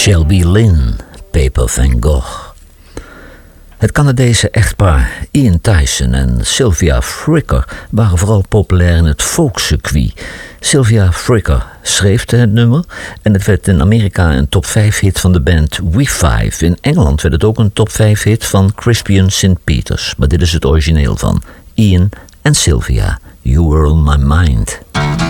Shelby Lynne, Paper van Gogh. Het Canadese echtpaar Ian Tyson en Sylvia Fricker waren vooral populair in het folkcircuit. Sylvia Fricker schreef het nummer en het werd in Amerika een top 5 hit van de band We Five. In Engeland werd het ook een top 5 hit van Crispian St. Peters. Maar dit is het origineel van Ian en Sylvia. You Were On My Mind.